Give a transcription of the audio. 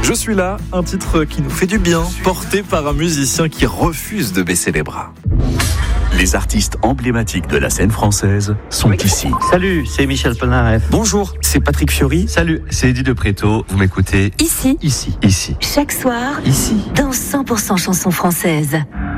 Je suis là, un titre qui nous fait du bien, porté par un musicien qui refuse de baisser les bras. Les artistes emblématiques de la scène française sont ici. Salut, c'est Michel Polnareff. Bonjour, c'est Patrick Fiori. Salut, c'est Eddie de Préto. Vous m'écoutez Ici. Ici. Chaque soir. Ici. Dans 100% chansons françaises.